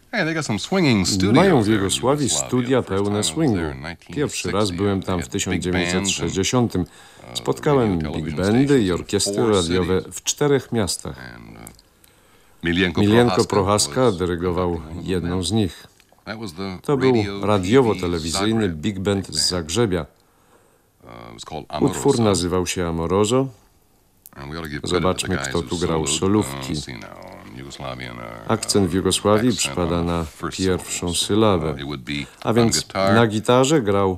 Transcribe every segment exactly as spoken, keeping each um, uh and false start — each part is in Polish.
Mają w Jugosławii studia pełne swingu. Pierwszy raz byłem tam w tysiąc dziewięćset sześćdziesiątym. Spotkałem big bandy i orkiestry radiowe w czterech miastach. Milienko Prochaska dyrygował jedną z nich. To był radiowo-telewizyjny big band z Zagrzebia. Utwór nazywał się Amoroso. Zobaczmy, kto tu grał solówki. Akcent w Jugosławii przypada na pierwszą sylabę, a więc na gitarze grał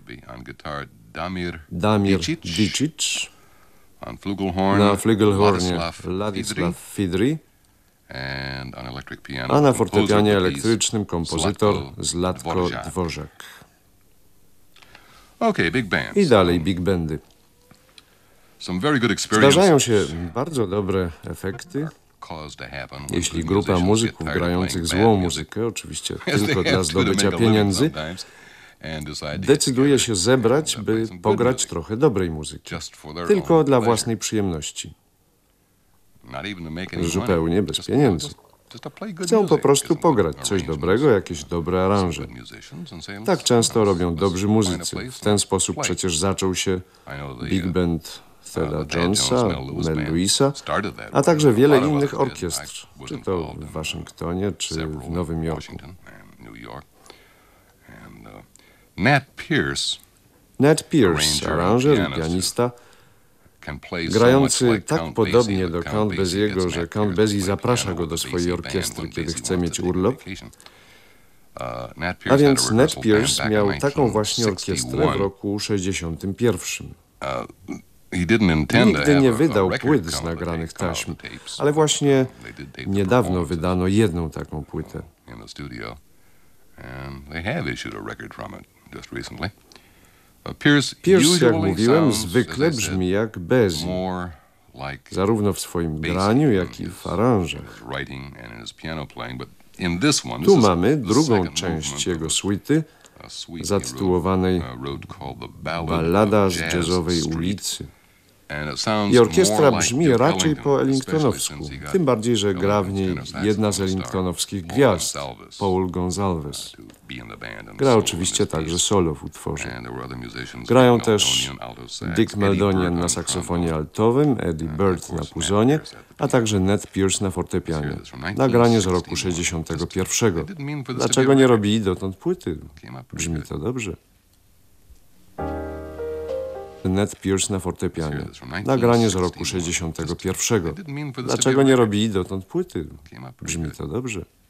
Damir Dicic, na flugelhornie Ladisław Fidry, a na fortepianie elektrycznym kompozytor Zlatko Dworzak. I dalej big bandy. Zdarzają się bardzo dobre efekty, jeśli grupa muzyków grających złą muzykę, oczywiście tylko dla zdobycia pieniędzy, decyduje się zebrać, by pograć trochę dobrej muzyki, tylko dla własnej przyjemności, zupełnie bez pieniędzy. Chcą po prostu pograć coś dobrego, jakieś dobre aranże. Tak często robią dobrzy muzycy. W ten sposób przecież zaczął się big band Theda Jonesa, Mel Louisa, a także wiele innych orkiestr, czy to w Waszyngtonie, czy w Nowym Jorku. Nat Pierce, aranżer i pianista, grający tak podobnie do Count Basie'ego, że Count Basie zaprasza go do swojej orkiestry, kiedy chce mieć urlop. A więc Nat Pierce miał taką właśnie orkiestrę w roku sześćdziesiątym pierwszym. Nigdy nie wydał płyt z nagranych taśm, ale właśnie niedawno wydano jedną taką płytę. Pierce, jak mówiłem, zwykle brzmi jak Basie, zarówno w swoim graniu, jak i w aranżach. Tu mamy drugą część jego suity, zatytułowanej Ballada z jazzowej ulicy. I orkiestra brzmi raczej po ellingtonowsku, tym bardziej, że gra w niej jedna z ellingtonowskich gwiazd, Paul Gonsalves. Gra oczywiście także solo w utworze. Grają też Dick Meldonian na saksofonie altowym, Eddie Bird na puzonie, a także Nat Pierce na fortepianie. Nagranie z roku sześćdziesiątego pierwszego. Dlaczego nie robili dotąd płyty? Brzmi to dobrze. Nat Pierce na fortepianie. Nagranie z roku sześćdziesiątego pierwszego. Dlaczego nie robili dotąd płyty? Brzmi to dobrze.